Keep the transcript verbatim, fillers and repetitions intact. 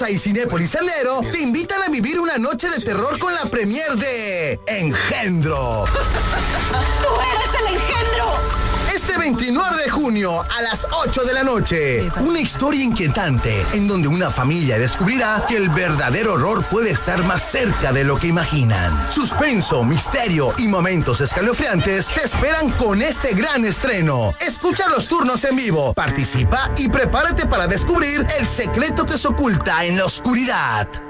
Cinema y Cinépolis Sendero te invitan a vivir una noche de terror con la premier de Engendro. ¡Tú eres el engendro! Este veintinueve de junio a las ocho de la noche, una historia inquietante en donde una familia descubrirá que el verdadero horror puede estar más cerca de lo que imaginan. Suspenso, misterio y momentos escalofriantes te esperan con este gran estreno. Escucha los turnos en vivo, participa y prepárate para descubrir el secreto que se oculta en la oscuridad.